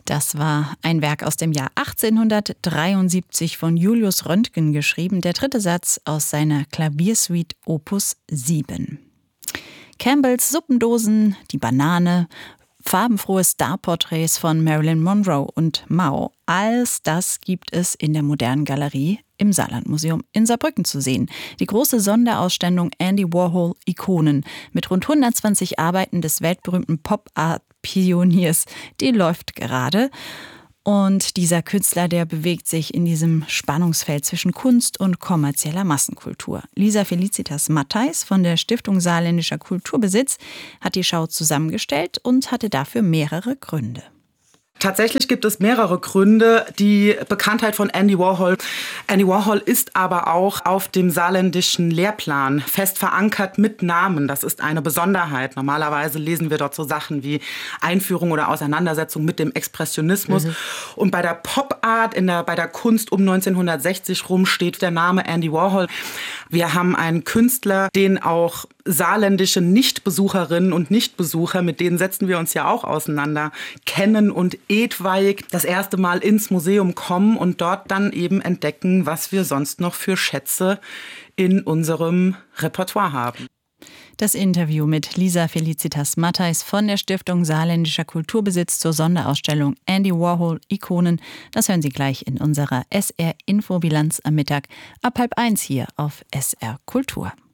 Das war ein Werk aus dem Jahr 1873 von Julius Röntgen geschrieben, der dritte Satz aus seiner Klaviersuite Opus 7. Campbells Suppendosen, die Banane, farbenfrohe Starporträts von Marilyn Monroe und Mao. Alles das gibt es in der Modernen Galerie im Saarlandmuseum in Saarbrücken zu sehen. Die große Sonderausstellung Andy Warhol Ikonen mit rund 120 Arbeiten des weltberühmten Pop-Art-Pioniers, die läuft gerade. Und dieser Künstler, der bewegt sich in diesem Spannungsfeld zwischen Kunst und kommerzieller Massenkultur. Lisa Felicitas Mattheis von der Stiftung Saarländischer Kulturbesitz hat die Schau zusammengestellt und hatte dafür mehrere Gründe. Tatsächlich gibt es mehrere Gründe. Die Bekanntheit von Andy Warhol. Andy Warhol ist aber auch auf dem saarländischen Lehrplan fest verankert mit Namen. Das ist eine Besonderheit. Normalerweise lesen wir dort so Sachen wie Einführung oder Auseinandersetzung mit dem Expressionismus. Und bei der Pop-Art, bei der Kunst um 1960 rum steht der Name Andy Warhol. Wir haben einen Künstler, den auch saarländische Nichtbesucherinnen und Nichtbesucher, mit denen setzen wir uns ja auch auseinander, kennen und etwaig das erste Mal ins Museum kommen und dort dann eben entdecken, was wir sonst noch für Schätze in unserem Repertoire haben. Das Interview mit Lisa Felicitas Mattheis von der Stiftung Saarländischer Kulturbesitz zur Sonderausstellung Andy Warhol Ikonen, das hören Sie gleich in unserer SR-Infobilanz am Mittag ab 12:30 hier auf SR Kultur.